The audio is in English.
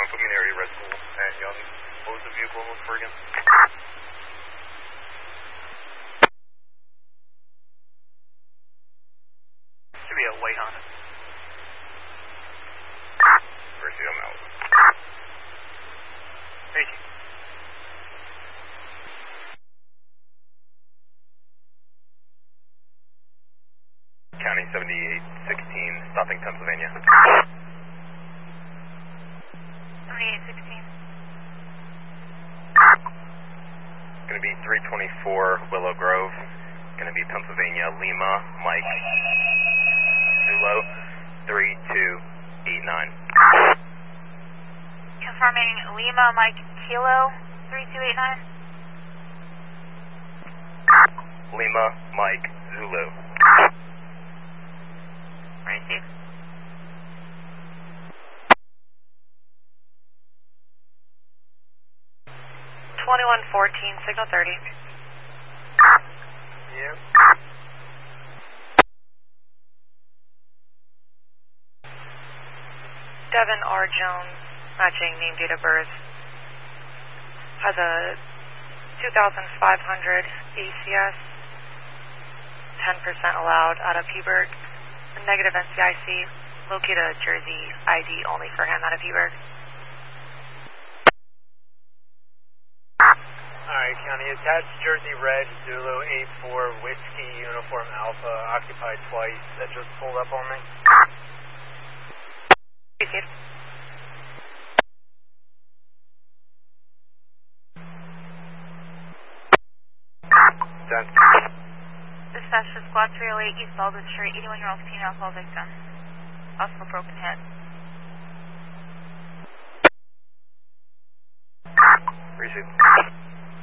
put me in area Red Bull and Young. What was the vehicle look for again? Should be a white Honda. Mercy, I'm out. Thank you. County 7816, stopping Pennsylvania. 7816. Going to be 324 Willow Grove. Going to be Pennsylvania, Lima, Mike, Zulu, 3289. Confirming Lima, Mike, Kilo, 3289. Lima, Mike, Zulu. Receive. 2114, signal 30. Yeah. Devin R. Jones, matching name, date of birth, has a 2,500 ACS, 10% allowed out of Heberg, a negative NCIC, locate a Jersey ID only for him out of Heberg. Alright, County, attached Jersey Red, Zulu 84, Whiskey, Uniform Alpha, occupied twice, that just pulled up on me. Received. Done. Dispatch to Squad 308, East Baldwin Street, 81-year-old female call victim. Possible broken head. Receive.